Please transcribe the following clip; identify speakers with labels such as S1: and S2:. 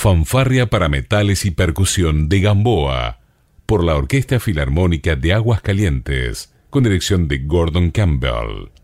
S1: Fanfarria para metales y percusión de Gamboa, por la Orquesta Filarmónica de Aguascalientes, con dirección de Gordon Campbell.